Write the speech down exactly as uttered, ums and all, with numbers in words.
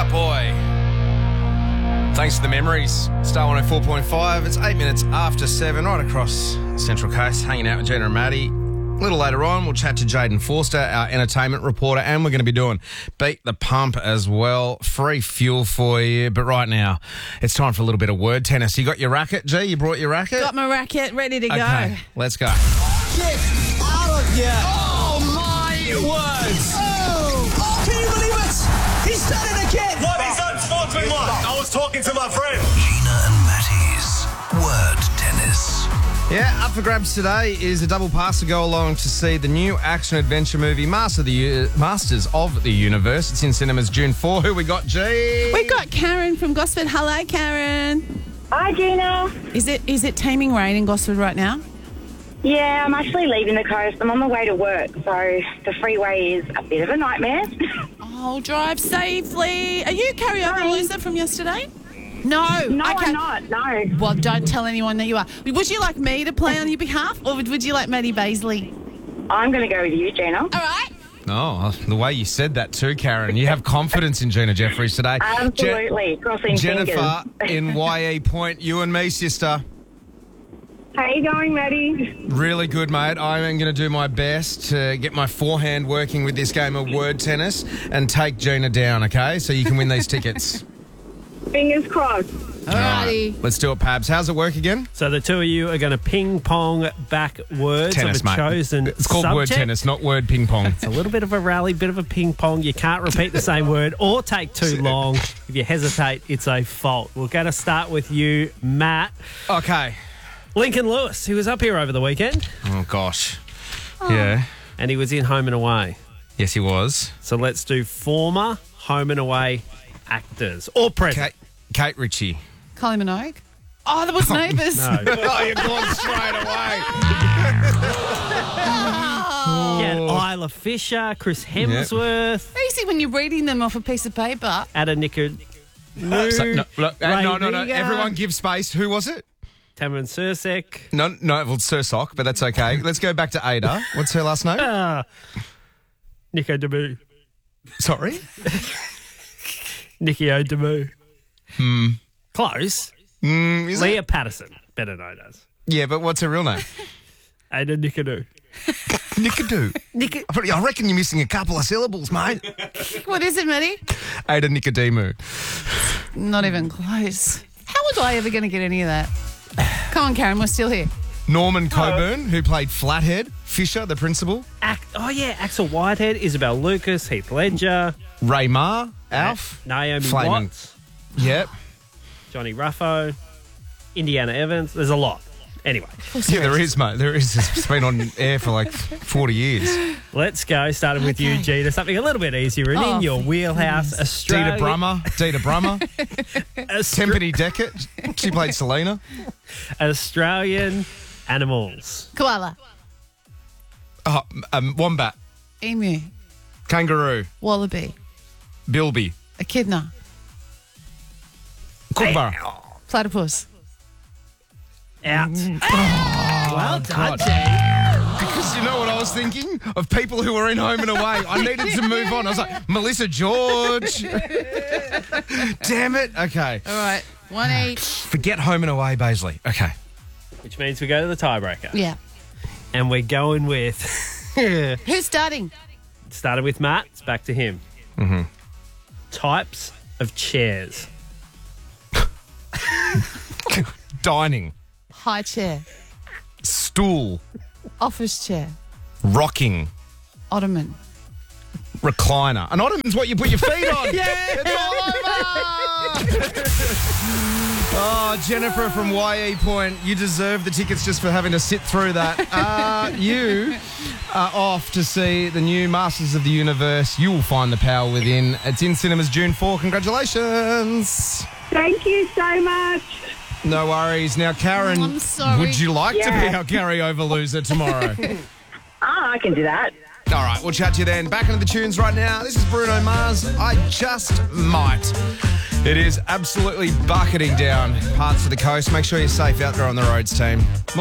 Out Boy. Thanks for the memories. Star one oh four point five. It's eight minutes after seven, right across Central Coast, hanging out with Gina and Maddie. A little later on, we'll chat to Jaden Forster, our entertainment reporter, and we're going to be doing Beat the Pump as well. Free fuel for you. But right now, it's time for a little bit of word tennis. You got your racket, G? You brought your racket? Got my racket, ready to Okay, go. let's go. Get out of here! Oh, my words! Oh! Oh, can you believe it? He's done it again! What is on Sports with what? I was talking to my friend. Gina and Matty's Word Tennis. Yeah, up for grabs today is a double pass to go along to see the new action-adventure movie Master of the U- Masters of the Universe. It's in cinemas June fourth. Who we got, G? We got Karen from Gosford. Hello, Karen. Hi, Gina. Is it is it teeming rain in Gosford right now? Yeah, I'm actually leaving the coast. I'm on my way to work, so the freeway is a bit of a nightmare. Oh, drive safely. Are you carryover Hi. loser from yesterday? No. No, I I'm not. No. Well, don't tell anyone that you are. Would you like me to play on your behalf, or would, would you like Maddie Baisley? I'm going to go with you, Gina. All right. Oh, the way you said that too, Karen. You have confidence in Gina Jeffries today. Absolutely. Crossing Jennifer fingers. in Y E Point. You and me, sister. How you going, Maddie? Really good, mate. I am going to do my best to get my forehand working with this game of word tennis and take Gina down, okay? So you can win these tickets. Fingers crossed. All righty. Let's do it, Pabs. How's it work again? So the two of you are going to ping pong back words Tennis, of a mate. chosen It's called word subject. tennis, not word ping pong. It's a little bit of a rally, bit of a ping pong. You can't repeat the same word or take too long. If you hesitate, it's a fault. We're going to start with you, Matt. Okay. Lincoln Lewis, he was up here over the weekend Oh, gosh. Yeah. and he was in Home and Away. Yes, he was. So let's do former Home and Away actors or present. Kate, Kate Ritchie. Kylie Minogue. Oh, that was Neighbours. No. Oh, you're gone straight away. Yeah, Isla Fisher, Chris Hemsworth, Easy when you're reading them off a piece of paper. Ada Nicker. So, no, look, uh, Ray no, no, no. Rieger. Everyone give space. Who was it? Tamara Sursek. No, no, well, Sir Sock, but that's okay. Let's go back to Ada. What's her last name? Ah, Nico Debu. Sorry? Nicky O'Debu. Hmm. Close. Mm, is Leah it? Patterson, better known as. Yeah, but what's her real name? Ada Nicodou. Nicodou. Nick- I reckon you're missing a couple of syllables, mate. What is it, Maddie? Ada Nicodemu. Not even close. How was I ever going to get any of that? Come on, Karen, we're still here. Norman Coburn, who played Flathead. Fisher, the principal. Act- oh, yeah, Axel Whitehead, Isabel Lucas, Heath Ledger, Ray Ma. Alf. Naomi Flamen. Watts, Yep. Johnny Ruffo, Indiana Evans. There's a lot. Anyway, Yeah, there is, mate. There is. It's been on air for like forty years. let's go. Starting with you, Okay. Gina. Something a little bit easier and Oh, in your thank wheelhouse. goodness. Australia. Dita Brummer. Dita Brummer. Austra- Tempany Deckett. She played Selena. Australian animals. Koala. Oh, um, Wombat. Emu. Kangaroo. Wallaby. Bilby. Echidna. Kookaburra. Platypus. Out. Mm. well done, Gene. Because you know what I was thinking? Of people who were in Home and Away. I needed to move on. I was like, Melissa George. Damn it. Okay. All right, one each. Forget Home and Away, Baisley. Okay. Which means we go to the tiebreaker. Yeah. And we're going with... Who's starting? Started with Matt. It's back to him. Mm-hmm. Types of chairs. Dining. High chair. Stool. Office chair. Rocking. Ottoman. Recliner. An ottoman's what you put your feet on. Yeah. It's all over. Oh, Jennifer from Y E Point, you deserve the tickets just for having to sit through that. Uh, you are off to see the new Masters of the Universe. You will find the power within. It's in cinemas June fourth. Congratulations. Thank you so much. No worries. Now, Karen, Oh, I'm sorry. would you like to be Yeah. our carryover loser tomorrow? Ah, I can do that. All right, we'll chat to you then. Back into the tunes right now. This is Bruno Mars. I just might. It is absolutely bucketing down parts of the coast. Make sure you're safe out there on the roads, team.